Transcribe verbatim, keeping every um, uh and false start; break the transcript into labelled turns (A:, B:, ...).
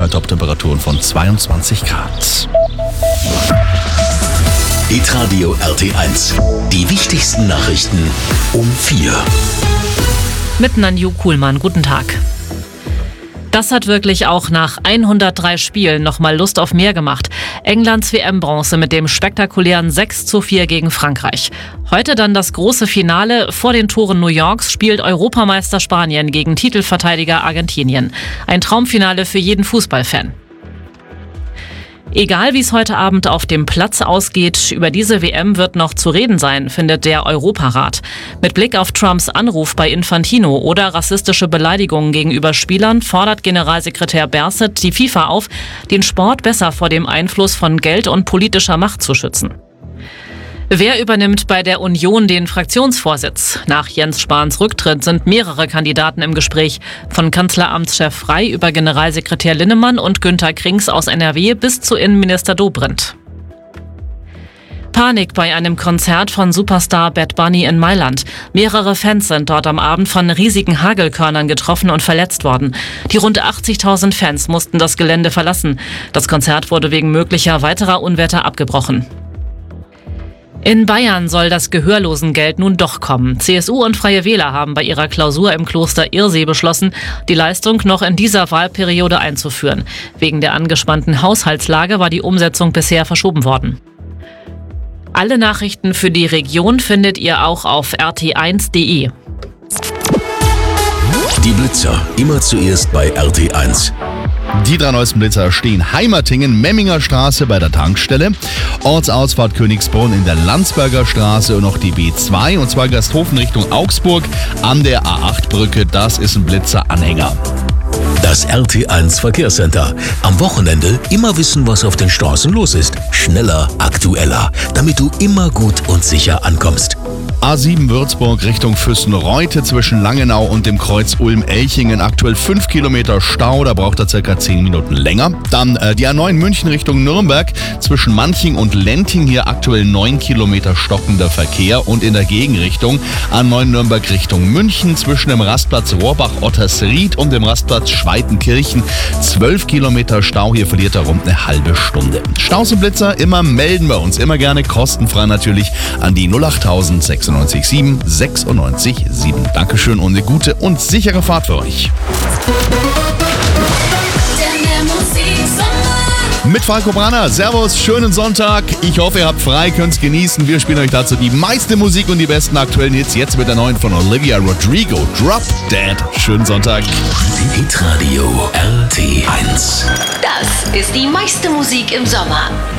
A: bei Top-Temperaturen von zweiundzwanzig Grad.
B: Hitradio R T eins. Die wichtigsten Nachrichten um vier.
C: Mit Nanju Kuhlmann, guten Tag. Das hat wirklich auch nach hundertdrei Spielen nochmal Lust auf mehr gemacht. Englands W M-Bronze mit dem spektakulären sechs zu vier gegen Frankreich. Heute dann das große Finale. Vor den Toren New Yorks spielt Europameister Spanien gegen Titelverteidiger Argentinien. Ein Traumfinale für jeden Fußballfan. Egal wie es heute Abend auf dem Platz ausgeht, über diese W M wird noch zu reden sein, findet der Europarat. Mit Blick auf Trumps Anruf bei Infantino oder rassistische Beleidigungen gegenüber Spielern fordert Generalsekretär Berset die FIFA auf, den Sport besser vor dem Einfluss von Geld und politischer Macht zu schützen. Wer übernimmt bei der Union den Fraktionsvorsitz? Nach Jens Spahns Rücktritt sind mehrere Kandidaten im Gespräch. Von Kanzleramtschef Frey über Generalsekretär Linnemann und Günther Krings aus N R W bis zu Innenminister Dobrindt. Panik bei einem Konzert von Superstar Bad Bunny in Mailand. Mehrere Fans sind dort am Abend von riesigen Hagelkörnern getroffen und verletzt worden. Die rund achtzigtausend Fans mussten das Gelände verlassen. Das Konzert wurde wegen möglicher weiterer Unwetter abgebrochen. In Bayern soll das Gehörlosengeld nun doch kommen. C S U und Freie Wähler haben bei ihrer Klausur im Kloster Irsee beschlossen, die Leistung noch in dieser Wahlperiode einzuführen. Wegen der angespannten Haushaltslage war die Umsetzung bisher verschoben worden. Alle Nachrichten für die Region findet ihr auch auf r t eins punkt d e.
B: Die Blitzer, immer zuerst bei R T eins.
A: Die drei neuesten Blitzer stehen: Heimertingen, Memminger Straße bei der Tankstelle, Ortsausfahrt Königsbrunn in der Landsberger Straße und noch die B zwei, und zwar Gasthofen Richtung Augsburg an der A acht Brücke. Das ist ein Blitzer-Anhänger.
B: Das R T eins Verkehrscenter. Am Wochenende immer wissen, was auf den Straßen los ist. Schneller, aktueller, damit du immer gut und sicher ankommst.
A: A sieben Würzburg Richtung Füssen-Reute zwischen Langenau und dem Kreuz Ulm-Elchingen. Aktuell fünf Kilometer Stau, da braucht er circa zehn Minuten länger. Dann äh, die A neun München Richtung Nürnberg zwischen Manching und Lenting. Hier aktuell neun Kilometer stockender Verkehr. Und in der Gegenrichtung A neun Nürnberg Richtung München zwischen dem Rastplatz Rohrbach-Ottersried und dem Rastplatz Schweitenkirchen. zwölf Kilometer Stau, hier verliert er rund eine halbe Stunde. Staus und Blitzer immer melden bei uns, immer gerne kostenfrei natürlich an die null acht sechsundneunzig sieben sechsundneunzig sieben. Dankeschön und eine gute und sichere Fahrt für euch. Mit Falco Branner. Servus, schönen Sonntag. Ich hoffe, ihr habt frei, könnt's genießen. Wir spielen euch dazu die meiste Musik und die besten aktuellen Hits. Jetzt mit der neuen von Olivia Rodrigo, Drop Dead. Schönen Sonntag.
B: Hitradio R T eins.
D: Das ist die meiste Musik im Sommer.